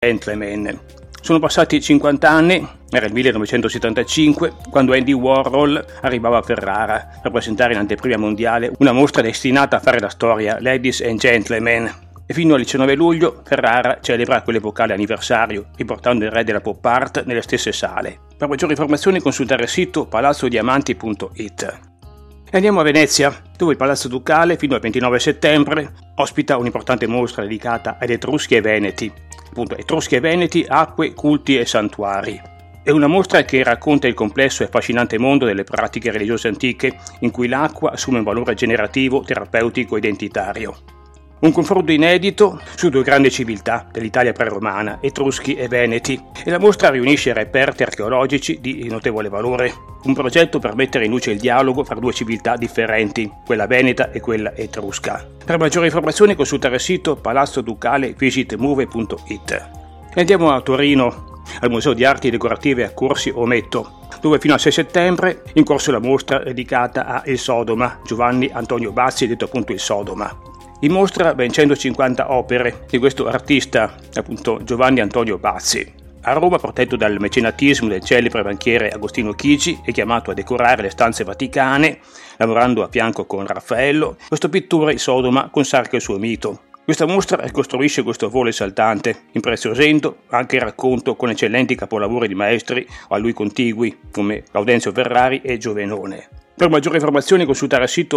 Gentleman. Sono passati 50 anni, era il 1975, quando Andy Warhol arrivava a Ferrara per presentare in anteprima mondiale una mostra destinata a fare la storia Ladies and Gentlemen. E fino al 19 luglio Ferrara celebra quell'epocale anniversario, riportando il re della pop art nelle stesse sale. Per maggiori informazioni consultare il sito palazzodiamanti.it. E andiamo a Venezia, dove il Palazzo Ducale fino al 29 settembre ospita un'importante mostra dedicata ad Etruschi e Veneti. Appunto, Etruschi e Veneti, acque, culti e santuari. È una mostra che racconta il complesso e affascinante mondo delle pratiche religiose antiche, in cui l'acqua assume un valore generativo, terapeutico e identitario. Un confronto inedito su due grandi civiltà dell'Italia preromana, Etruschi e Veneti, e la mostra riunisce reperti archeologici di notevole valore. Un progetto per mettere in luce il dialogo fra due civiltà differenti, quella veneta e quella etrusca. Per maggiori informazioni consultare il sito palazzodukalevisitmove.it. E andiamo a Torino, al Museo di Arti Decorative a Corsi Ometto, dove fino al 6 settembre è in corso la mostra dedicata a Il Sodoma, Giovanni Antonio Bazzi, detto appunto Il Sodoma. In mostra ben 150 opere di questo artista, appunto Giovanni Antonio Bazzi. A Roma, protetto dal mecenatismo del celebre banchiere Agostino Chigi, è chiamato a decorare le stanze vaticane, lavorando a fianco con Raffaello. Questo pittore, il Sodoma, consacra il suo mito. Questa mostra ricostruisce questo volo esaltante, impreziosendo anche il racconto con eccellenti capolavori di maestri a lui contigui, come Gaudenzio Ferrari e Giovenone. Per maggiori informazioni consultare il sito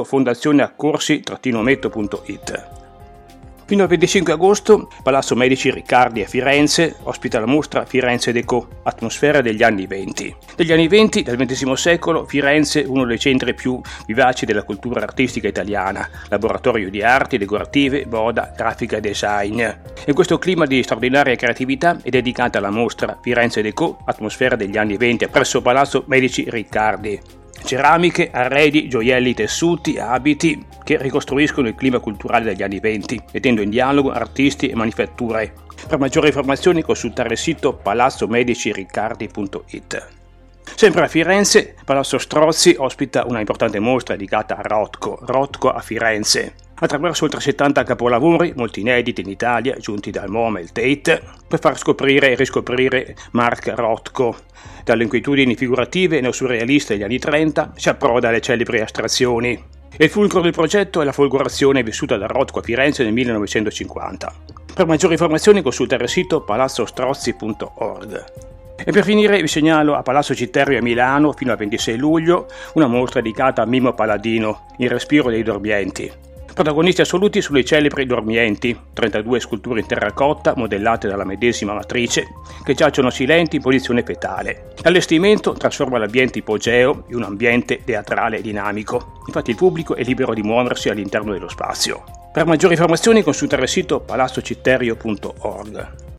fondazioneaccorsi-ometto.it. Fino al 25 agosto, Palazzo Medici Riccardi a Firenze ospita la mostra Firenze Déco, atmosfera degli anni '20. Degli anni '20 del XX secolo, Firenze è uno dei centri più vivaci della cultura artistica italiana, laboratorio di arti decorative, moda, grafica e design. In questo clima di straordinaria creatività è dedicata la mostra Firenze Déco, atmosfera degli anni '20 presso Palazzo Medici Riccardi. Ceramiche, arredi, gioielli, tessuti, abiti che ricostruiscono il clima culturale degli anni '20, mettendo in dialogo artisti e manifatture. Per maggiori informazioni consultare il sito palazzomediciriccardi.it. Sempre a Firenze, Palazzo Strozzi ospita una importante mostra dedicata a Rothko a Firenze. Attraverso oltre 70 capolavori, molti inediti in Italia, giunti dal MoMA e il Tate, per far scoprire e riscoprire Mark Rothko. Dalle inquietudini figurative neosurrealiste degli anni 30 si approda alle celebri astrazioni. E il fulcro del progetto è la folgorazione vissuta da Rothko a Firenze nel 1950. Per maggiori informazioni consultare il sito palazzostrozzi.org. E per finire vi segnalo a Palazzo Citerrio a Milano fino al 26 luglio una mostra dedicata a Mimmo Paladino, Il respiro dei dormienti. Protagonisti assoluti sono i celebri dormienti, 32 sculture in terracotta modellate dalla medesima matrice, che giacciono silenti in posizione fetale. L'allestimento trasforma l'ambiente ipogeo in un ambiente teatrale e dinamico, infatti il pubblico è libero di muoversi all'interno dello spazio. Per maggiori informazioni consultare il sito palazzocitterio.org.